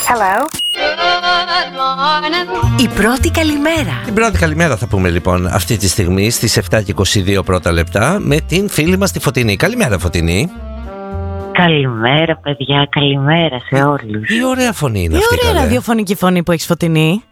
Hello. Η πρώτη καλημέρα. Την πρώτη καλημέρα θα πούμε λοιπόν αυτή τη στιγμή στις 7:22 πρώτα λεπτά με την φίλη μας τη Φωτεινή. Καλημέρα, Φωτεινή. Καλημέρα, παιδιά, καλημέρα σε όλους. Τι ωραία φωνή είναι Τι αυτή. ωραία ραδιοφωνική φωνή που έχεις, Φωτεινή.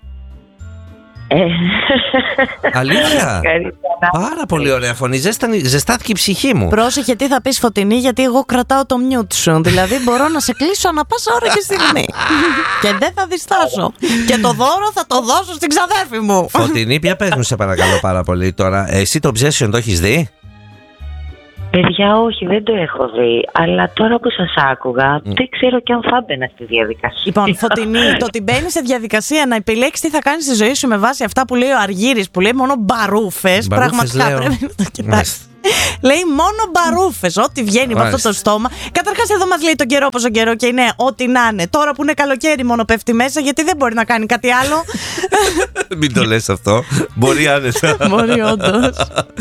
Αλήθεια. Πάρα πολύ ωραία φωνή. Ζεστάθηκε η ψυχή μου. Πρόσεχε τι θα πεις, Φωτεινή, γιατί εγώ κρατάω το μιούτ σου. Δηλαδή μπορώ να σε κλείσω ανά πάσα ώρα και στιγμή. Και δεν θα διστάσω. Και το δώρο θα το δώσω στην ξαδέρφη μου. Φωτεινή, πια πες μου σε παρακαλώ πάρα πολύ τώρα. Εσύ το Obsession το έχεις δει? Παιδιά, όχι, δεν το έχω δει. Αλλά τώρα που σας άκουγα, δεν ξέρω και αν θα έμπαινα στη διαδικασία. Λοιπόν, Φωτεινή, το ότι μπαίνει σε διαδικασία να επιλέξεις τι θα κάνεις στη ζωή σου με βάση αυτά που λέει ο Αργύρης, που λέει μόνο μπαρούφες, πραγματικά λέω. πρέπει να το κοιτάξεις. Λέει μόνο μπαρούφες, ό,τι βγαίνει από αυτό το στόμα. Καταρχάς, εδώ μας λέει τον καιρό πόσο καιρό και είναι ό,τι να είναι. Τώρα που είναι καλοκαίρι, μόνο πέφτει μέσα, γιατί δεν μπορεί να κάνει κάτι άλλο. Μην το λες αυτό. Μπορεί άνετα. Μπορεί, όντως.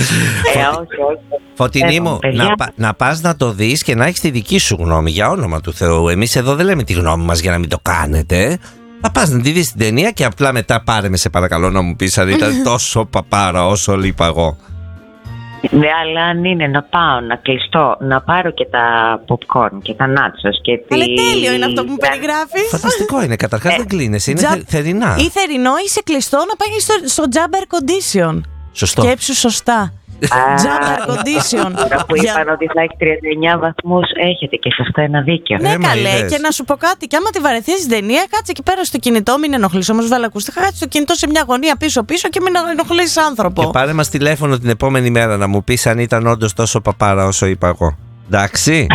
Όχι. Φωτεινή μου, να πας να το δεις και να έχεις τη δική σου γνώμη, για όνομα του Θεού. Εμείς εδώ δεν λέμε τη γνώμη μας για να μην το κάνετε. Να πας να τη δεις την ταινία και απλά μετά πάρε με, σε παρακαλώ, να μου πεις αν ήταν τόσο παπάρα όσο λείπα εγώ. Ναι, αλλά αν είναι να πάω, να κλειστώ, να πάρω και τα popcorn και τα nachos και Αλλά τέλειο είναι αυτό που μου περιγράφεις. Φανταστικό είναι. Καταρχάς δεν κλείνεσαι, είναι θερινά. Ή θερινό ή σε κλειστό να πάει στο jump air condition. Σωστό. Σκέψου σωστά. Jump air condition. Τώρα που είπαν ότι θα έχει 39 βαθμούς, έχετε και σε αυτό ένα δίκιο. Ναι, καλέ, και να σου πω κάτι. Και άμα τη βαρεθείς την ταινία, κάτσε εκεί πέρα στο κινητό, μην ενοχλείς. Όμως βάλε ακουστικά, κάτσε το κινητό σε μια γωνία πίσω-πίσω και μην ενοχλείς άνθρωπο. Και πάρε μας τηλέφωνο την επόμενη μέρα να μου πεις αν ήταν όντως τόσο παπάρα όσο είπα εγώ. Εντάξει.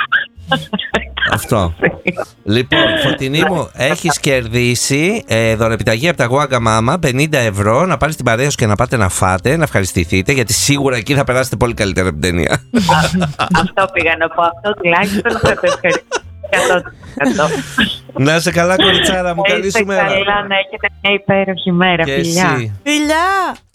Αυτό. Λοιπόν, Φωτεινή μου, έχεις κερδίσει δωρεπιταγή από τα Γουάγκα Μάμα 50 ευρώ να πάρεις την παρέα σου και να πάτε να φάτε, να ευχαριστηθείτε, γιατί σίγουρα εκεί θα περάσετε πολύ καλύτερα από την ταινία. Αυτό πήγα να πω. Αυτό τουλάχιστον θα το ευχαριστήσω. Να είσαι καλά, κοριτσάρα μου, καλή σου μέρα. Καλά, να έχετε μια υπέροχη μέρα, Και φιλιά. εσύ. Φιλιά.